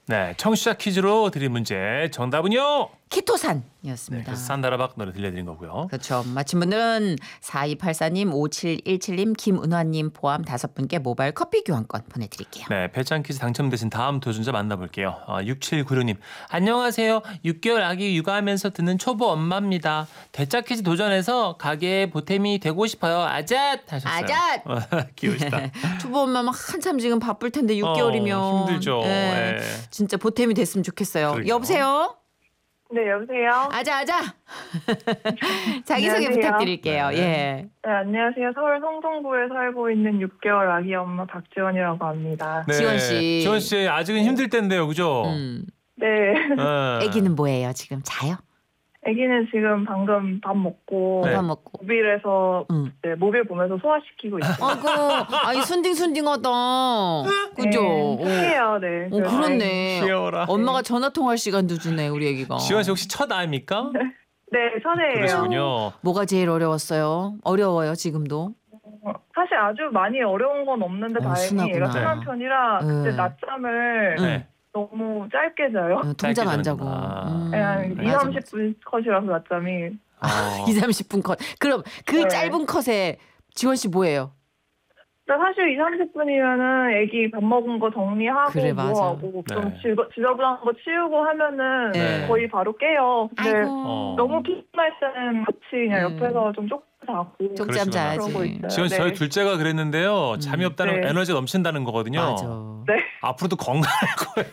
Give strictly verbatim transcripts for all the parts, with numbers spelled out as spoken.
네, 청취자 퀴즈로 드린 문제 정답은요. 키토산이었습니다. 네, 산다라박 노래 들려드린 거고요. 그렇죠. 맞힌 분들은 사이팔사 님, 오칠일칠 님, 김은화님 포함 다섯 분께 모바일 커피 교환권 보내드릴게요. 네, 배짱 퀴즈 당첨되신 다음 도전자 만나볼게요. 어, 육칠구육 님. 안녕하세요. 육 개월 아기 육아하면서 듣는 초보 엄마입니다. 대짜 퀴즈 도전해서 가게에 보탬이 되고 싶어요. 아잣 하셨어요. 아잣. 귀여우시다. 초보 엄마 막 한참 지금 바쁠 텐데 육 개월이면 어, 힘들죠. 네, 네. 진짜 보탬이 됐으면 좋겠어요. 그러게요. 여보세요? 네, 여보세요? 아자 아자. 자기소개 안녕하세요. 부탁드릴게요. 네. 예. 네, 안녕하세요. 서울 성동구에 살고 있는 육 개월 아기 엄마 박지원이라고 합니다. 네. 지원 씨. 지원 씨 아직은 힘들 텐데요, 그죠? 음. 네, 네. 아기는 뭐예요? 지금 자요? 아기는 지금 방금 밥 먹고 네. 밥 먹고. 모빌에서 응. 네, 모빌 보면서 소화시키고 있어요. 아이고, 아이 순딩순딩하다. 그죠? 어. 해요, 네. 어, 그래서 그렇네. 귀여워라. 엄마가 전화 통화할 시간도 주네 우리 애기가. 지원 씨 혹시 첫 아입니까? 네, 선해예요. 그러시군요. 뭐가 제일 어려웠어요? 어려워요 지금도? 사실 아주 많이 어려운 건 없는데 어, 다행히 순하구나. 애가 순한 편이라 그때 응. 낮잠을 응. 네. 너무 짧게 자요. 어, 통장 안 자고. 자는구나. 음, 네, 한 맞아, 이, 삼십 분 컷이라서 낮잠이. 어. 맞아. 이, 삼십 분 컷. 그럼 그 네. 짧은 컷에 지원 씨 뭐예요? 근데 사실 이, 삼십 분이면은 애기 밥 먹은 거 정리하고 그래, 맞아. 뭐 하고 좀 네. 지저, 지저분한 거 치우고 하면은 네. 거의 바로 깨요. 근데 아이고. 어. 너무 피곤할 때는 같이 그냥 음. 옆에서 좀 쪽 자고 쪽잠 그러시구나. 자야지. 그러고 있어요. 지원 씨 네. 저희 둘째가 그랬는데요. 잠이 음. 없다는 네. 에너지가 넘친다는 거거든요. 맞아. 네. 앞으로도 건강할 거예요.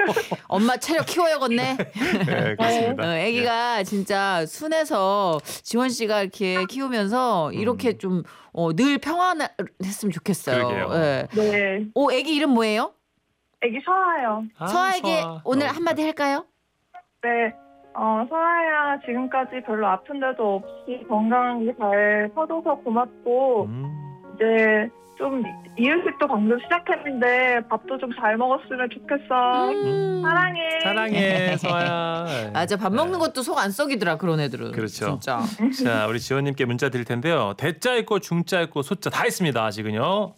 엄마 체력 키워야겠네. 네, 그렇습니다. 어, 아기가 진짜 순해서 지원 씨가 이렇게 키우면서 이렇게 음. 좀 어, 늘 평안했으면 좋겠어요. 그러게요. 예. 네. 오, 아기 이름 뭐예요? 애기 서아요. 아, 서아에게 서아. 오늘 너무 한마디 할까요? 네. 어, 서아야 지금까지 별로 아픈 데도 없이 건강하게 잘 커줘서 고맙고 음. 이제 좀 이유식도 방금 시작했는데 밥도 좀 잘 먹었으면 좋겠어. 음. 사랑해. 사랑해, 서아야. 맞아, 밥 먹는 것도 속 안 썩이더라 그런 애들은. 그렇죠. 진짜. 자, 우리 지원님께 문자 드릴 텐데요. 대자 있고 중자 있고 소자 다 있습니다. 아직은요.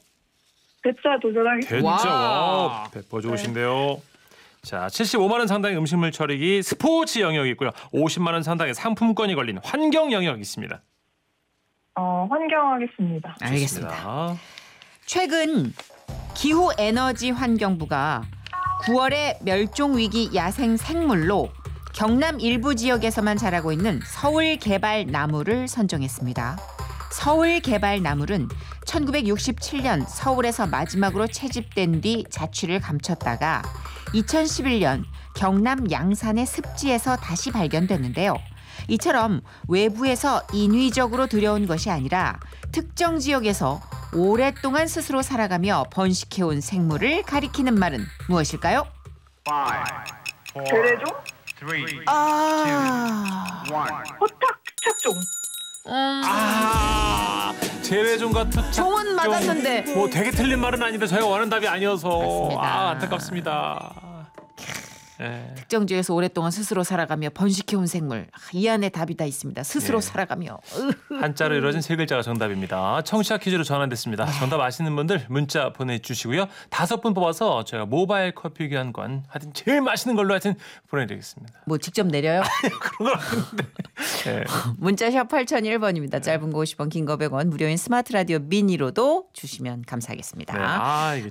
대짜 도전하겠습니다. 대자 와. 와, 백퍼 좋으신데요. 자, 칠십오만 원 상당의 음식물 처리기 스포츠 영역이 있고요. 오십만 원 상당의 상품권이 걸린 환경 영역이 있습니다. 어, 환경하겠습니다. 알겠습니다. 좋습니다. 최근 기후 에너지 환경부가 구월에 멸종 위기 야생 생물로 경남 일부 지역에서만 자라고 있는 서울 개발 나무를 선정했습니다. 서울 개발 나물은 천구백육십칠 년 서울에서 마지막으로 채집된 뒤 자취를 감췄다가 이천십일 년 경남 양산의 습지에서 다시 발견됐는데요. 이처럼 외부에서 인위적으로 들여온 것이 아니라 특정 지역에서 오랫동안 스스로 살아가며 번식해온 생물을 가리키는 말은 무엇일까요? 재래종? 아, 호탁 착종. 음, 아, 재래종과 투착. 종은 맞았는데. 뭐 되게 틀린 말은 아닌데 저희가 원하는 답이 아니어서 맞습니다. 아, 안타깝습니다. 네. 특정 지역에서 오랫동안 스스로 살아가며 번식해온 생물. 아, 이 안에 답이 다 있습니다. 스스로 예. 살아가며. 한자로 이루어진 세 글자가 정답입니다. 청취자 퀴즈로 전환됐습니다. 정답 아시는 분들 문자 보내주시고요. 다섯 분 뽑아서 저희가 모바일 커피 교환권 하여튼 제일 맛있는 걸로 하여튼 보내드리겠습니다. 뭐 직접 내려요? 그런 거 아닌데. 네. 문자샵 팔공공일 번입니다. 짧은 거 오십 원, 긴 거 백 원, 무료인 스마트 라디오 미니로도 주시면 감사하겠습니다. 네. 아, 이게